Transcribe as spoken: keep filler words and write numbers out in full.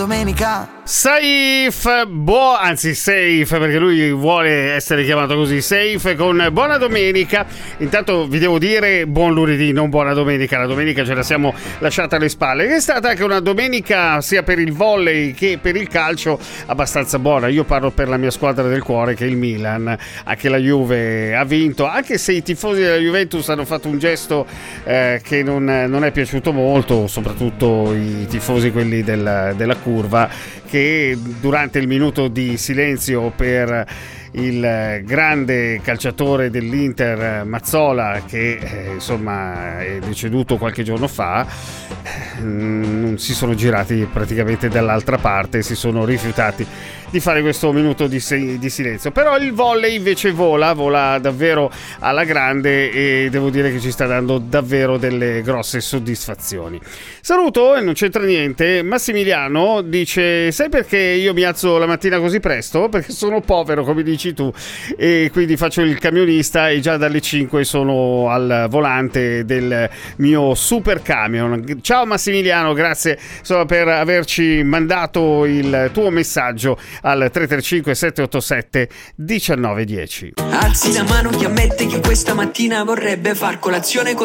Domenica Safe, buo, anzi safe, perché lui vuole essere chiamato così, safe con buona domenica. Intanto vi devo dire buon lunedì, non buona domenica, la domenica ce la siamo lasciata alle spalle, che è stata anche una domenica sia per il volley che per il calcio abbastanza buona. Io parlo per la mia squadra del cuore, che è il Milan. Anche la Juve ha vinto, anche se i tifosi della Juventus hanno fatto un gesto eh, che non, non è piaciuto molto, soprattutto i tifosi quelli del, della curva, che durante il minuto di silenzio per il grande calciatore dell'Inter Mazzola, che eh, insomma è deceduto qualche giorno fa, non si sono girati praticamente dall'altra parte, si sono rifiutati di fare questo minuto di, se- di silenzio. Però il volley invece vola, vola davvero alla grande, e devo dire che ci sta dando davvero delle grosse soddisfazioni. Saluto, e non c'entra niente, Massimiliano dice: sai perché io mi alzo la mattina così presto? Perché sono povero, come dici tu, e quindi faccio il camionista e già dalle cinque sono al volante del mio super camion. Ciao Massimiliano, grazie insomma per averci mandato il tuo messaggio al tre tre cinque sette otto sette uno nove uno zero. Alzi la mano chi ammette che questa mattina vorrebbe far colazione con